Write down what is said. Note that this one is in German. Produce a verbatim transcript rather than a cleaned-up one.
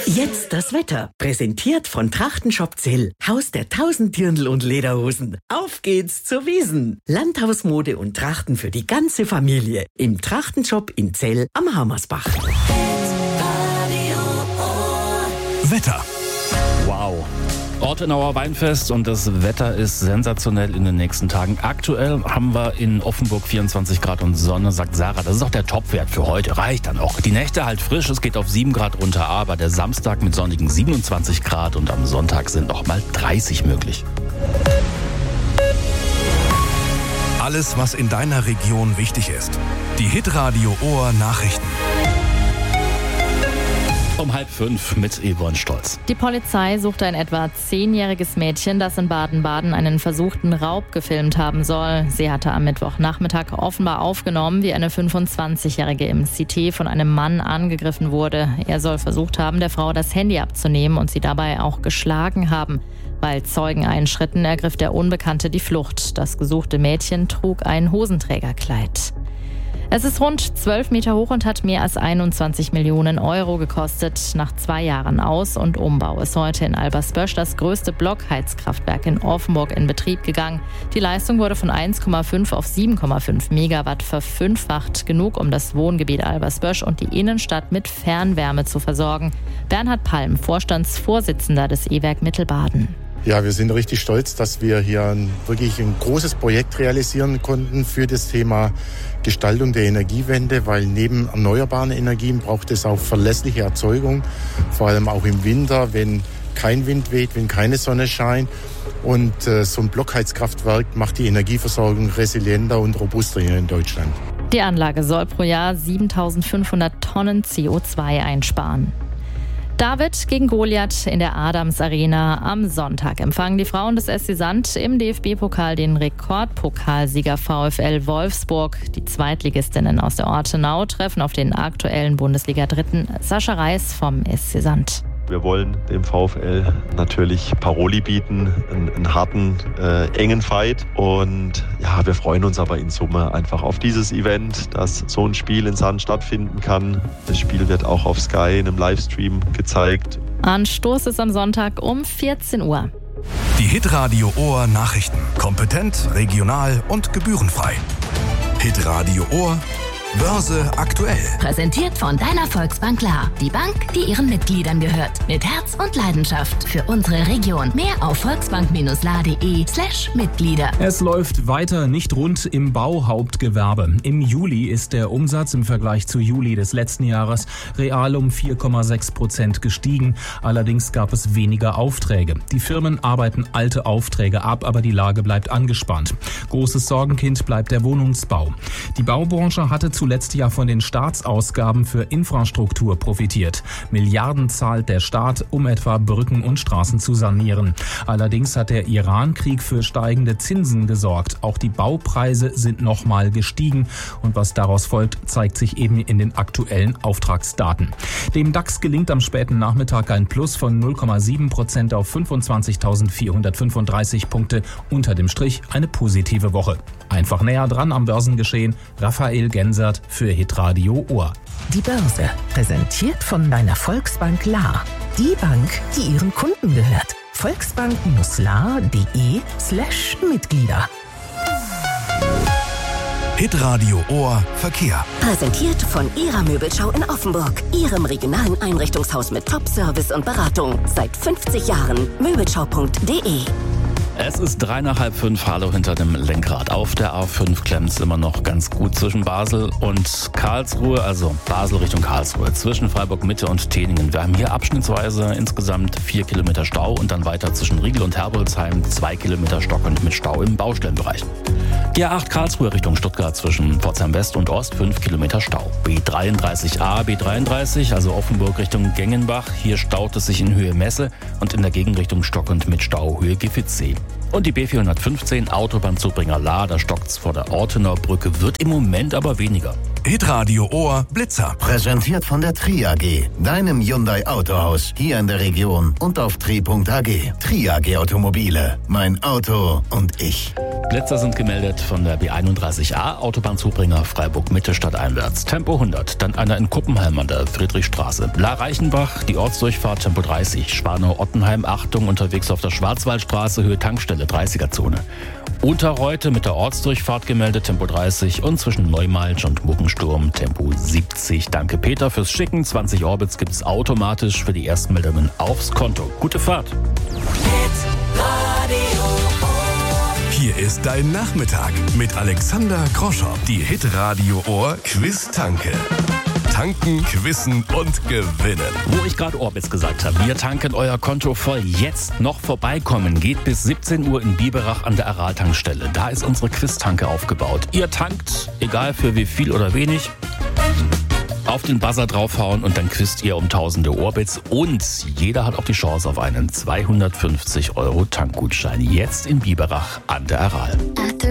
Jetzt das Wetter. Präsentiert von Trachtenshop Zell. Haus der tausend Dirndl und Lederhosen. Auf geht's zur Wiesn. Landhausmode und Trachten für die ganze Familie. Im Trachtenshop in Zell am Hammersbach. Wetter. Wow. Ortenauer Weinfest und das Wetter ist sensationell in den nächsten Tagen. Aktuell haben wir in Offenburg vierundzwanzig Grad und Sonne, sagt Sarah. Das ist auch der Topwert für heute. Reicht dann auch. Die Nächte halt frisch, es geht auf sieben Grad runter, aber der Samstag mit sonnigen siebenundzwanzig Grad und am Sonntag sind noch mal dreißig möglich. Alles, was in deiner Region wichtig ist. Die Hitradio Ohr Nachrichten. Um halb fünf mit Yvonne Stolz. Die Polizei sucht ein etwa zehnjähriges Mädchen, das in Baden-Baden einen versuchten Raub gefilmt haben soll. Sie hatte am Mittwochnachmittag offenbar aufgenommen, wie eine fünfundzwanzigjährige im C T von einem Mann angegriffen wurde. Er soll versucht haben, der Frau das Handy abzunehmen und sie dabei auch geschlagen haben. Weil Zeugen einschritten, ergriff der Unbekannte die Flucht. Das gesuchte Mädchen trug ein Hosenträgerkleid. Es ist rund zwölf Meter hoch und hat mehr als einundzwanzig Millionen Euro gekostet. Nach zwei Jahren Aus- und Umbau ist heute in Albersbösch das größte Blockheizkraftwerk in Offenburg in Betrieb gegangen. Die Leistung wurde von eins Komma fünf auf sieben Komma fünf Megawatt verfünffacht. Genug, um das Wohngebiet Albersbösch und die Innenstadt mit Fernwärme zu versorgen. Bernhard Palm, Vorstandsvorsitzender des E-Werk Mittelbaden. Ja, wir sind richtig stolz, dass wir hier ein, wirklich ein großes Projekt realisieren konnten für das Thema Gestaltung der Energiewende, weil neben erneuerbaren Energien braucht es auch verlässliche Erzeugung, vor allem auch im Winter, wenn kein Wind weht, wenn keine Sonne scheint. Und äh, so ein Blockheizkraftwerk macht die Energieversorgung resilienter und robuster hier in Deutschland. Die Anlage soll pro Jahr siebentausendfünfhundert Tonnen C O zwei einsparen. David gegen Goliath in der Adams Arena. Am Sonntag empfangen die Frauen des S C Sand im D F B-Pokal den Rekordpokalsieger VfL Wolfsburg. Die Zweitligistinnen aus der Ortenau treffen auf den aktuellen Bundesliga-Dritten Sascha Reis vom S C Sand. Wir wollen dem VfL natürlich Paroli bieten, einen, einen harten, äh, engen Fight. Und ja, wir freuen uns aber in Summe einfach auf dieses Event, dass so ein Spiel in Sand stattfinden kann. Das Spiel wird auch auf Sky in einem Livestream gezeigt. Anstoß ist am Sonntag um vierzehn Uhr. Die Hitradio Ohr Nachrichten. Kompetent, regional und gebührenfrei. Hitradio Ohr Börse aktuell. Präsentiert von deiner Volksbank Klar. Die Bank, die ihren Mitgliedern gehört. Mit Herz und Leidenschaft für unsere Region. Mehr auf volksbank-la.de slash Mitglieder. Es läuft weiter nicht rund im Bauhauptgewerbe. Im Juli ist der Umsatz im Vergleich zu Juli des letzten Jahres real um vier Komma sechs Prozent gestiegen. Allerdings gab es weniger Aufträge. Die Firmen arbeiten alte Aufträge ab, aber die Lage bleibt angespannt. Großes Sorgenkind bleibt der Wohnungsbau. Die Baubranche hatte zuletzt ja von den Staatsausgaben für Infrastruktur profitiert. Milliarden zahlt der Staat, um etwa Brücken und Straßen zu sanieren. Allerdings hat der Iran-Krieg für steigende Zinsen gesorgt. Auch die Baupreise sind nochmal gestiegen. Und was daraus folgt, zeigt sich eben in den aktuellen Auftragsdaten. Dem DAX gelingt am späten Nachmittag ein Plus von null Komma sieben Prozent auf fünfundzwanzigtausendvierhundertfünfunddreißig Punkte. Unter dem Strich eine positive Woche. Einfach näher dran am Börsengeschehen. Raphael Gensert für Hitradio Ohr. Die Börse, präsentiert von deiner Volksbank La. Die Bank, die ihren Kunden gehört. volksbank-la.de slash Mitglieder. Hitradio Ohr Verkehr. Präsentiert von Ihrer Möbelschau in Offenburg. Ihrem regionalen Einrichtungshaus mit Top-Service und Beratung. Seit fünfzig Jahren. Möbelschau punkt de. Es ist drei nach halb fünf, Hallo hinter dem Lenkrad. Auf der A fünf klemmt es immer noch ganz gut zwischen Basel und Karlsruhe, also Basel Richtung Karlsruhe, zwischen Freiburg Mitte und Teningen. Wir haben hier abschnittsweise insgesamt vier Kilometer Stau und dann weiter zwischen Riegel und Herbolzheim zwei Kilometer stockend mit Stau im Baustellenbereich. Die A acht Karlsruhe Richtung Stuttgart zwischen Pforzheim West und Ost fünf Kilometer Stau. B dreiunddreißig A, B dreiunddreißig, also Offenburg Richtung Gengenbach. Hier staut es sich in Höhe Messe und in der Gegenrichtung stockend mit Stauhöhe Giffitz-See. Und die B vierhundertfünfzehn Autobahnzubringer La, da stockt's vor der Ortener Brücke, wird im Moment aber weniger. Hitradio Ohr Blitzer. Präsentiert von der Tri A G, deinem Hyundai Autohaus, hier in der Region und auf tri punkt a g. Tri A G Automobile, mein Auto und ich. Blitzer sind gemeldet von der B einunddreißig A, Autobahnzubringer Freiburg-Mitte stadteinwärts. Tempo hundert, dann einer in Kuppenheim an der Friedrichstraße. La Reichenbach, die Ortsdurchfahrt Tempo dreißig. Schwanau-Ottenheim, Achtung, unterwegs auf der Schwarzwaldstraße, Höhe Tankstelle, dreißiger-Zone. Unterreute mit der Ortsdurchfahrt gemeldet, Tempo dreißig und zwischen Neumalch und Muckensturm Tempo siebzig. Danke Peter fürs Schicken. zwanzig Orbits gibt es automatisch für die Erstmeldungen aufs Konto. Gute Fahrt. Hier ist dein Nachmittag mit Alexander Groschow. Die Hitradio Ohr Quiz-Tanke. Tanken, quizzen und gewinnen. Wo ich gerade Orbits gesagt habe, wir tanken euer Konto voll. Jetzt noch vorbeikommen. Geht bis siebzehn Uhr in Biberach an der Aral-Tankstelle. Da ist unsere Quiz-Tanke aufgebaut. Ihr tankt, egal für wie viel oder wenig, auf den Buzzer draufhauen und dann quizt ihr um tausende Orbits. Und jeder hat auch die Chance auf einen zweihundertfünfzig Euro Tankgutschein. Jetzt in Biberach an der Aral.